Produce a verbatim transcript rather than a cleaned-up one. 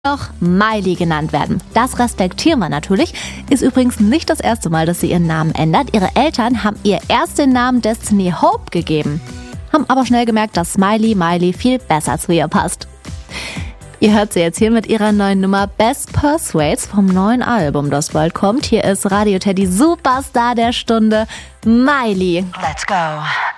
noch Miley genannt werden. Das respektieren wir natürlich. Ist übrigens nicht das erste Mal, dass sie ihren Namen ändert. Ihre Eltern haben ihr erst den Namen Destiny Hope gegeben, haben aber schnell gemerkt, dass Smiley Miley viel besser zu ihr passt. Ihr hört sie jetzt hier mit ihrer neuen Nummer Best Persuades vom neuen Album, das bald kommt. Hier ist Radio Teddy Superstar der Stunde, Miley. Let's go.